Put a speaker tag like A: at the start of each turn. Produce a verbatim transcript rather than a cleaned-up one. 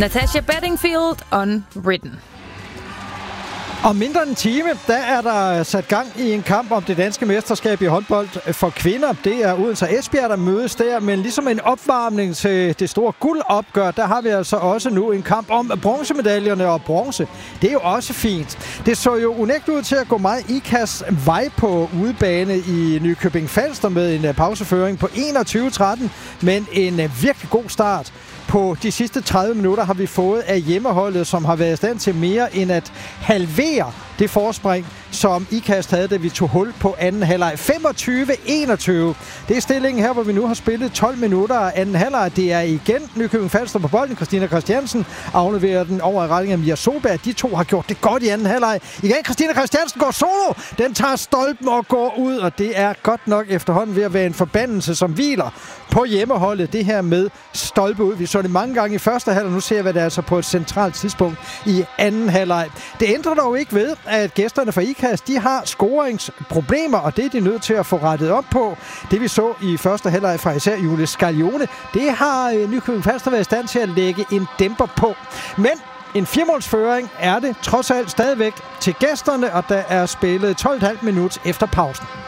A: Natasha Bedingfield, Unwritten.
B: Om mindre end en time, der er der sat gang i en kamp om det danske mesterskab i håndbold for kvinder. Det er Odense og Esbjerg, der mødes der, men ligesom en opvarmning til det store guldopgør, der har vi altså også nu en kamp om bronzemedaljerne og bronze. Det er jo også fint. Det så jo unægteligt ud til at gå meget I K A's vej på udebane i Nykøbing Falster med en pauseføring på enogtyve tretten, men en virkelig god start. På de sidste tredive minutter har vi fået af hjemmeholdet, som har været i stand til mere end at halvere det forspring, som I K A S havde, da vi tog hul på anden halvleg. femogtyve enogtyve. Det er stillingen her, hvor vi nu har spillet tolv minutter af anden halvleg. Det er igen Nykøbing Falster på bolden. Christina Christiansen afleverer den over i retning af Mia Soberg. De to har gjort det godt i anden halvleg. Igen Christina Christiansen går solo. Den tager stolpen og går ud, og det er godt nok efterhånden ved at være en forbandelse, som hviler på hjemmeholdet. Det her med stolpe ud. Vi så det mange gange i første halvleg. Nu ser vi det altså på et centralt tidspunkt i anden halvleg. Det ændrer dog ikke ved, at gæsterne fra I K A S, de har scoringsproblemer, og det er de nødt til at få rettet op på. Det vi så i første halvleg fra især Julie Scaglione, det har Nykøbing Falster været i stand til at lægge en dæmper på. Men en firemålsføring er det trods alt stadigvæk til gæsterne, og der er spillet tolv komma fem minutter efter pausen.